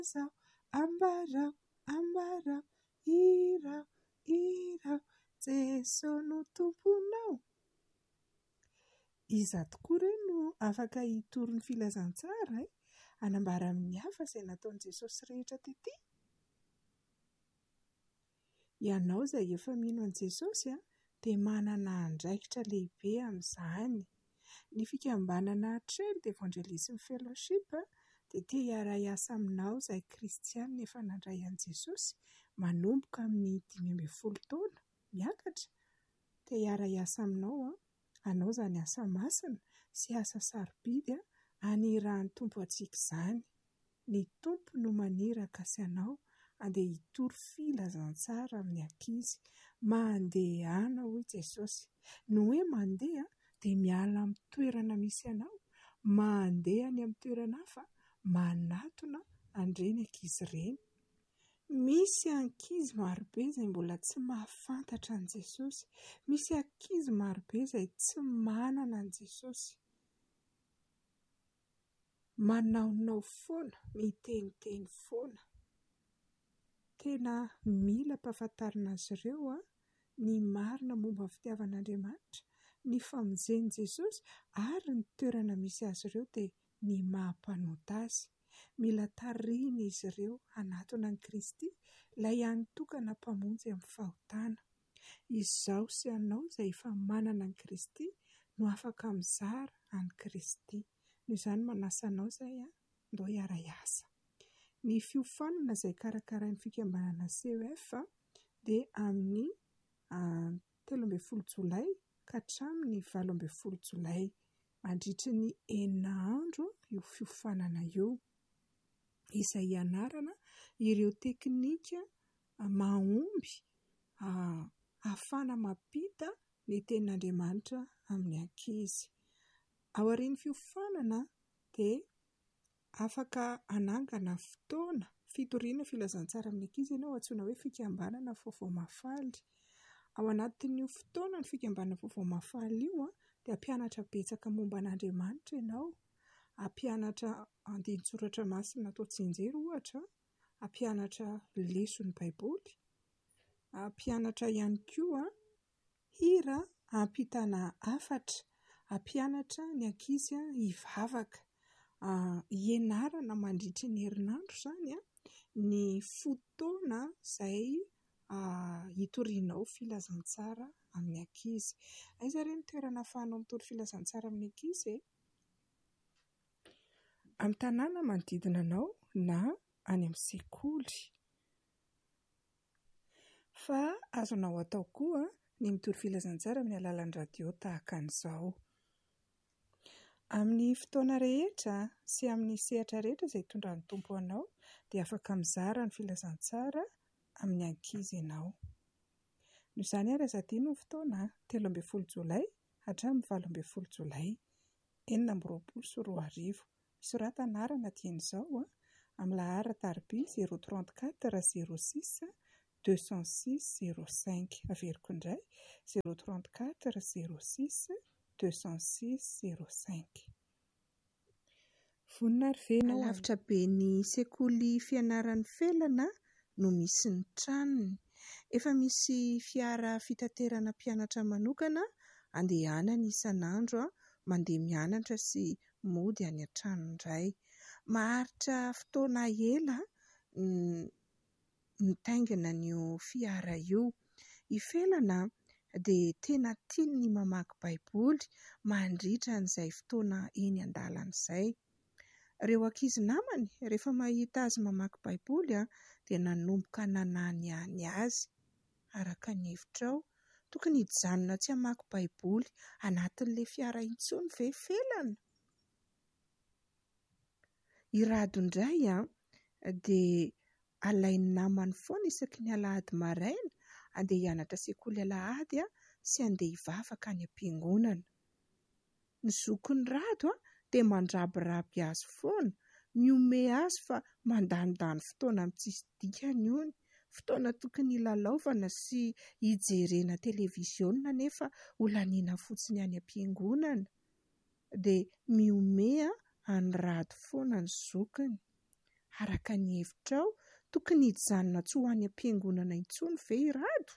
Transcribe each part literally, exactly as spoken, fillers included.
zao ambarao ambarao irao irao Jesosy no tomponao. Iza tokoa ireny no afaka hitoro ny filazantsara e? Hanambara amin'ny hafa izay nataon'i Jesosy rehetra tetỳ. Ianao izay efa mino an'i Jesosy a, dia manana andraikitra lehibe amin'izany. Ny fikambanana Trell d'Evangelism Fellowship dia te hiara-hiasa aminao izay kristianina efa nandray an'i Jesosy manomboka amin'ny dimy ambin'ny folo taona miakatra. Te hiara-hiasa aminao a, anao izany asa masina sy asa sarobidy hanirahan'ny Tompo antsika izany. Ny Tompo no maniraka sy anao andeha hitoro filazantsara amin'ny ankizy. Mandehana hoy Jesosy. No hoe mandeha dia miala amin'ny toerana misy anao, mandeha any amin'ny toerana hafa, manatona andreny ankizy ireny. Misy ankizy marobe izay mbola tsy mahafantatra an'i Jesosy. Misy ankizy marobe izay tsy manana an'i Jesosy. Manaonao foana, miteniteny foana. Tena mila ampahafantarina azy ireo ny marina momba ny fitiavan'Andriamanitra, ny famonjen'i Jesosy ary ny toerana misy azy ireo dia ny maha-mpanota azy. Mila tarihina izy ireo hanatona an'i Kristy, ilay hanitokana mpamonjy amin'ny fahotana. Izaho sy anao izay efa manana an'i Kristy no afaka mizara an'i Kristy. Noho izany manasa anao izay andao hiara-hiasa. Ny fiofanana izay karakarain'ny fikambanana C E F dia amin'ny telo ambin'ny folo jolay ka hatramin'ny valo ambin'ny folo jolay. Mandritra ny enina andro io fiofanana io, izay hianarana ireo teknika mahomby ahafahana mampita ny tenin'Andriamanitra amin'ny ankizy. Ao aorian'ny fiofanana dia afaka hanangana fotoana fitoriana filazantsara amin'ny ankizy ianao, antsoina hoe fikambanana vaovao mafaly. Ao anatin'io fotoana ny fikambanana vaovao mafaly io dia hampianatra betsaka momba an'Andriamanitra ianao, hampianatra andin-tsoratra masina atao tsinjery ohatra, hampianatra leson'ny Baiboly, hampianatra ihany koa hira hampitana hafatra, hampianatra ny ankizy hivavaka. Ianarana mandritra ny herinandro izany ny fotoana izay hitorianao filazantsara amin'ny ankizy. Aiza re ny toerana ahafahanao mitory filazantsara amin'ny ankizy? Amin'ny tanàna manodidina anao na any amin'ny sekoly. Fa azonao atao koa ny mitory filazantsara amin'ny alalan'ny radio tahaka an'izao. Amin'ny fotoana rehetra sy amin'ny sehatra rehetra izay hitondra ny Tompo anao dia afaka mizara ny filazantsara amin'ny ankizy ianao. Noho izany ary aza adino ny fotoana telo ambin'ny folo jolay hatramin'ny valo ambin'ny folo jolay enina amby roapolo sy roa arivo. Soratana arana dian'izao amin'ny lahara tarobia zéro trente-quatre zéro six deux cent six zéro cinq. Averiko indray zéro trente-quatre zéro six deux cent six zéro cinq. Vonina ary venao lavitra be ny sekoly fianaran'ny felana no misy ny tranony. Efa misy fiara fitaterana mpianatra manokana andehanana isan'andro mandeha mianatra sy mody any an-trano indray. Maharitra fotoana ela mitaingina io fiara io. Ifelana dia tena tiany ny mamaky Baiboly mandritra an'izay fotoana eny an-dalana izay. Ireo ankizy namany rehefa mahita azy mamaky Baiboly dia nanomboka nanany ihany azy. Araka ny hevitrao, tokony hijanona tsy hamaky Baiboly anatin'ilay fiara intsony ve felana? I rado indray dia alainy namany foana isaky ny alahady maraina andeha hianatra sekoly alahady sy andeha hivavaka any am-piangonana. Ny zokin'ny rado dia mandrabiraby azy foana, miome azy fa mandanindany fotoana amin'ny tsisy dikany io, fotoana tokony hilalaovana sy hijerena televiziona nefa ho laniana fotsiny any am-piangonana. Dia miome any rado foana ny zokiny. Araka ny hevitrao, tokony hijanona tsy ho any am-piangonana intsony ve irado?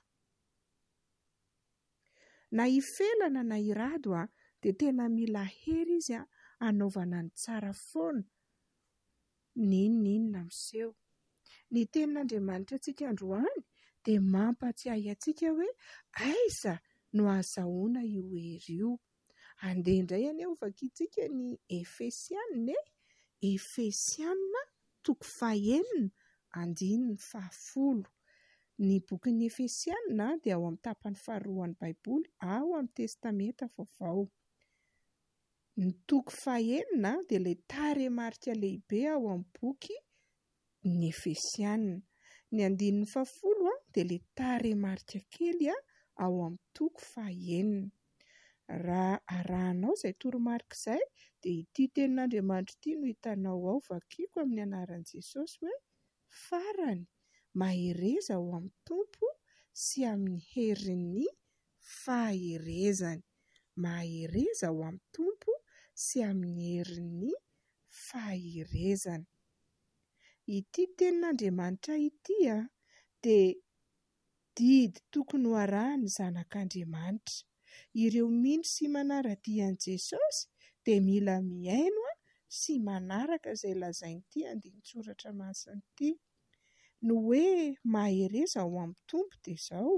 Na hifelana na irado a, dia tena mila hery izy a hanaovana ny tsara foana. N'inona miseho. Ny tenin'Andriamanitra antsika androany dia mampatsiahy antsika hoe aiza no ahazahoana io hery io. Andeha indray anie ho vakiantsika ny Efesianina, Efesianina toko fahaenina andininy fahafolo. Ny bokin'ny Efesianina dia ao amin'ny tapany faharoan'ny Baiboly, ao amin'ny Testameta vaovao. Ny toko fahaenina dia ilay taremarika lehibe ao amin'ny boky ny Efesianina. Ny andininy fahafolo dia ilay taremarika kely ao amin'ny toko fahaenina. Raha arahanao izay toromarika izay dia ity tenin'Andriamanitra ity no hitanao ao vakiako amin'ny anaran'i Jesosy hoe farany mahereza ho amin'ny tompo sy amin'ny herin'ny faherezany. Mahereza ho amin'ny tompo sy amin'ny herin'ny faherezany. Ity tenin'Andriamanitra ity a dia didy tokony ho arahan'ny zanak'Andriamanitra. Ireo mino sy manaradia an'i Jesosy dia mila miaino sy manaraka izay lazain'ity andinin-tsoratra masina ity. Ny hoe mahereza ho amin'ny tompo dia izao: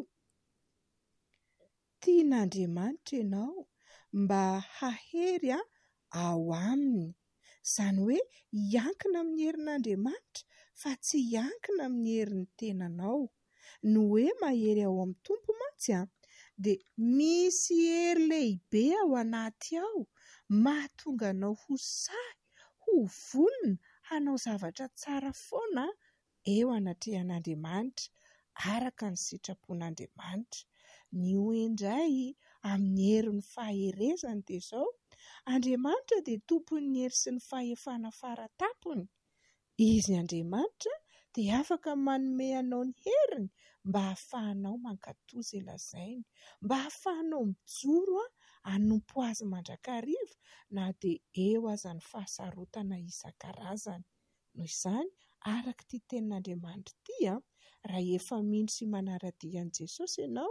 tian'Andriamanitra ianao mba hahery ao aminy. Izany hoe hiankina amin'ny herin'Andriamanitra fa tsy hiankina amin'ny herin'ny tenanao. Ny hoe mahery ao amin'ny tompo mantsy a dia misy hery lehibe ao anaty ao mahatonga anao ho sahy, ho vonona, hanao zavatra tsara foana eo anatrehan'Andriamanitra araka ny sitrapon'Andriamanitra. Ny hoe indray amin'ny herin'ny faherezany dia izao: Andriamanitra dia tompon'ny hery sy ny fahefana fara-tampony. Izy Andriamanitra dia afaka manome anao ny heriny mba hahafahanao mankatoy izay lazainy, mba hahafahanao mijoro hanompo azy mandrakariva na dia eo aza ny fahasarotana isan-karazany. Noho izany, araka ity tenin'Andriamanitra ity a, raha efa mino sy manaradia an'i Jesosy ianao,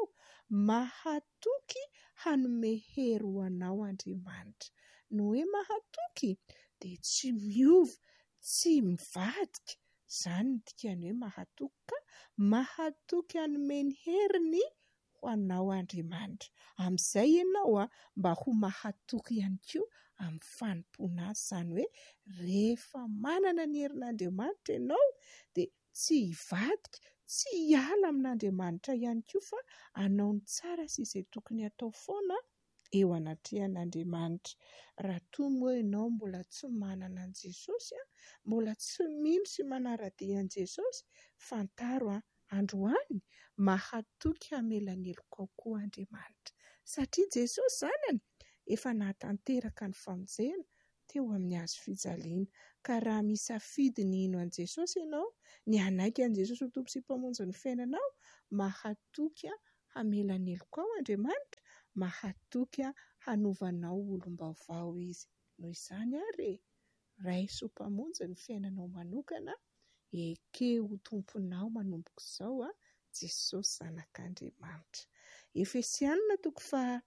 mahatoky hanome hery ho anao Andriamanitra. Ny hoe mahatoky dia tsy miova, tsy mivadika. Izany no dikany hoe mahatoky, ka mahatoky hanome ny heriny ho anao Andriamanitra. Amin'izay ianao a mba ho mahatoky ihany koa amin'ny fanompoana azy. Izany hoe rehefa manana ny herin'Andriamanitra ianao dia tsy hivadika, tsy hiala amin'Andriamanitra ihany koa, fa hanao ny tsara sy izay tokony hatao foana eo anatrehan'Andriamanitra. Raha toa moa ianao mbola tsy manana an'i Jesosy a, mbola tsy mino sy manaradia an'i Jesosy, fantaro a, androany mahatoky hamelany heloka ao koa Andriamanitra. Satria Jesosy zanany efa nahatanteraka ny famonjena teo amin'ny hazo fijaliana. Ka raha misafidy ny hino an'i Jesosy ianao, ny hanaiky an'i Jesosy ho tompo sy mpamonjy ny fiainanao, mahatoky hamelany heloka ao Andriamanitra, mahatoky hanovanao olom-baovao izy. Noho izany ary raiso mpamonjy ny fiainanao manokana, ekeo ho tomponao manomboka izao a Jesosy zanak'Andriamanitra. Efesianina toko faha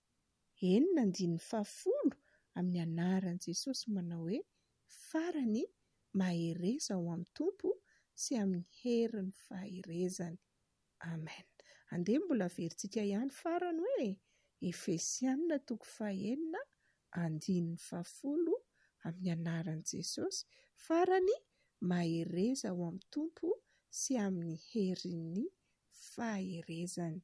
enina andininy fahafolo, amin'ny anaran'i Jesosy manao hoe farany mahereza ho amin'ny tompo sy amin'ny herin'ny faherezany. Amen. Andeha mbola averintsika ihany farany hoe Efesianina toko fahaenina andininy fahafolo, amin'ny anaran'i Jesosy farany mahereza ho amin'ny tompo sy amin'ny herin'ny faherezany.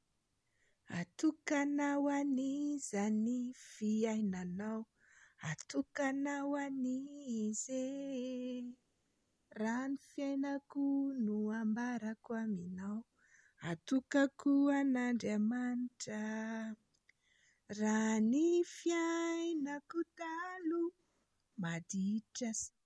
Atokanao an'izany fiainanao, atokanao an'izy, raha ny fiainako no ambarako aminao, atokako an'Andriamanitra. Raha ny fiainako taloha maditra